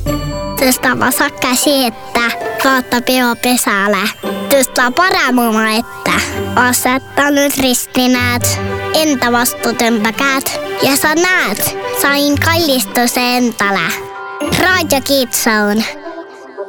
Tästä vasakka siettä, kautta pesällä. Tästä paramuma, että asettanut ristinäät, entä vastuutömpäkäät. Ja sä näet, sain kallistus entälä. Radio Kitsaun.